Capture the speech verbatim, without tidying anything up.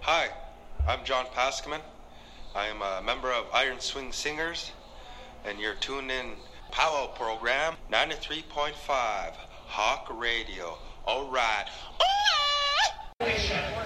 Hi, I'm John Paskman. I am a member of Iron Swing Singers, and you're tuned in Powwow program ninety-three point five Hawk Radio. All right.